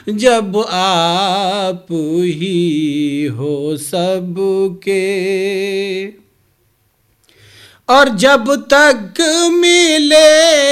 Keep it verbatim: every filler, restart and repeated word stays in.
जब आप ही हो सबके। और जब तक मिले